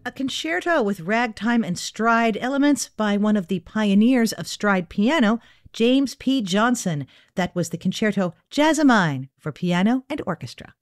a concerto with ragtime and stride elements by one of the pioneers of stride piano, James P. Johnson. That was the concerto Jassamine for piano and orchestra.